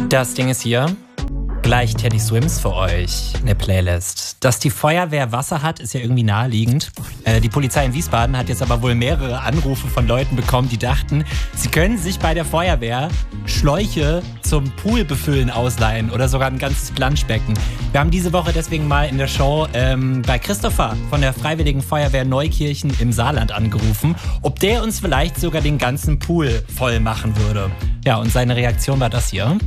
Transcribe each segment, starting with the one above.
Das Ding ist hier. Gleich Teddy Swims für euch, eine Playlist. Dass die Feuerwehr Wasser hat, ist ja irgendwie naheliegend. Die Polizei in Wiesbaden hat jetzt aber wohl mehrere Anrufe von Leuten bekommen, die dachten, sie können sich bei der Feuerwehr Schläuche zum Poolbefüllen ausleihen oder sogar ein ganzes Planschbecken. Wir haben diese Woche deswegen mal in der Show bei Christopher von der Freiwilligen Feuerwehr Neukirchen im Saarland angerufen, ob der uns vielleicht sogar den ganzen Pool voll machen würde. Ja, und seine Reaktion war das hier.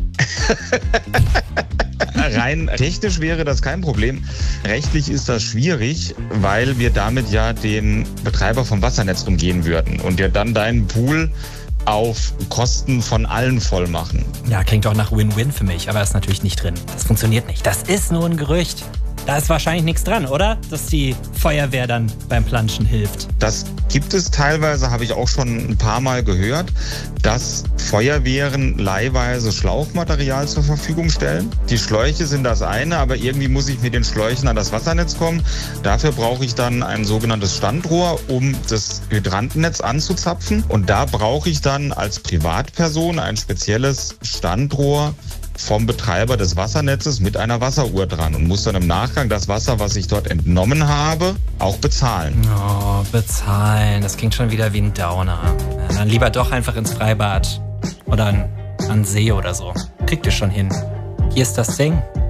Rein technisch wäre das kein Problem. Rechtlich ist das schwierig, weil wir damit ja den Betreiber vom Wassernetz umgehen würden und ja dann deinen Pool auf Kosten von allen voll machen. Ja, klingt doch nach Win-Win für mich, aber ist natürlich nicht drin. Das funktioniert nicht. Das ist nur ein Gerücht. Da ist wahrscheinlich nichts dran, oder? Dass die Feuerwehr dann beim Planschen hilft. Das gibt es teilweise, habe ich auch schon ein paar Mal gehört, dass Feuerwehren leihweise Schlauchmaterial zur Verfügung stellen. Die Schläuche sind das eine, aber irgendwie muss ich mit den Schläuchen an das Wassernetz kommen. Dafür brauche ich dann ein sogenanntes Standrohr, um das Hydrantennetz anzuzapfen. Und da brauche ich dann als Privatperson ein spezielles Standrohr vom Betreiber des Wassernetzes mit einer Wasseruhr dran und muss dann im Nachgang das Wasser, was ich dort entnommen habe, auch bezahlen. Oh, bezahlen. Das klingt schon wieder wie ein Downer. Ja, dann lieber doch einfach ins Freibad oder an See oder so. Kriegt ihr schon hin. Hier ist das Ding.